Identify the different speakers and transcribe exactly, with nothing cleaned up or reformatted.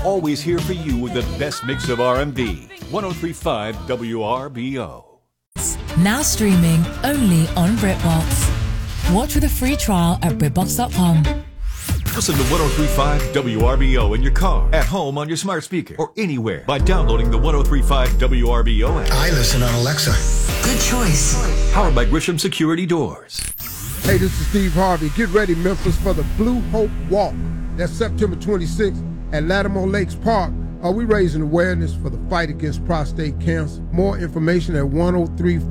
Speaker 1: always here for you with the best mix of R and B. ten thirty-five W R B O.
Speaker 2: Now streaming only on BritBox. Watch with a free trial at BritBox dot com.
Speaker 1: Listen to ten thirty-five W R B O in your car, at home on your smart speaker, or anywhere by downloading the ten thirty-five W R B O app.
Speaker 3: I listen on Alexa.
Speaker 2: Good choice.
Speaker 1: Powered by Grisham Security Doors.
Speaker 4: Hey, this is Steve Harvey. Get ready, Memphis, for the Blue Hope Walk. That's September twenty-sixth at Lattimore Lakes Park. Are we raising awareness for the fight against prostate cancer? More information at ten thirty-five